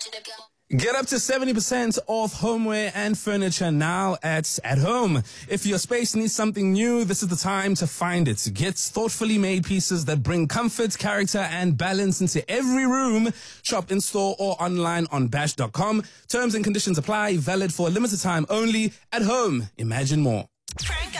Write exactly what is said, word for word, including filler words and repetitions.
Get up to seventy percent off homeware and furniture now at At Home. If your space needs something new, this is the time to find it. Get thoughtfully made pieces that bring comfort, character, and balance into every room. Shop in store or online on bash dot com. Terms and conditions apply. Valid for a limited time only. At Home. Imagine more.